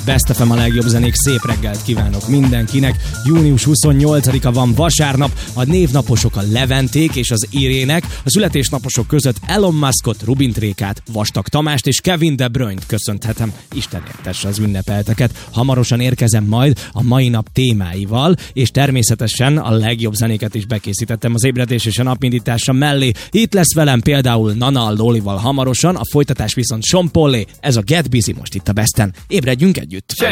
Best FM a legjobb zenék, szép reggelt kívánok mindenkinek. Június 28-a van vasárnap, a névnaposok a Leventék és az Irének, a születésnaposok között Elon Muskot, Rubin Trékát, Vastag Tamást és Kevin De Bruyne-t köszönhetem. Isten értesse az ünnepelteket. Hamarosan érkezem majd a mai nap témáival, és természetesen a legjobb zenéket is bekészítettem az ébredés és a napindítása mellé. Itt lesz velem például Nana Lolival hamarosan, a folytatás viszont Sean Paulé. Ez a Get Busy most itt a Besten. Ébredjünk együtt!